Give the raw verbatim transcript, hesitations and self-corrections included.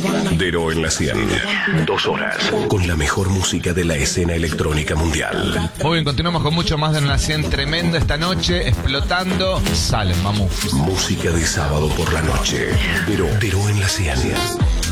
Dero en la cien. Dos horas con la mejor música de la escena electrónica mundial. Muy bien, continuamos con mucho más de una cien tremenda esta noche, explotando. Salen, mamu. Música de sábado por la noche. Dero, Dero en la cien.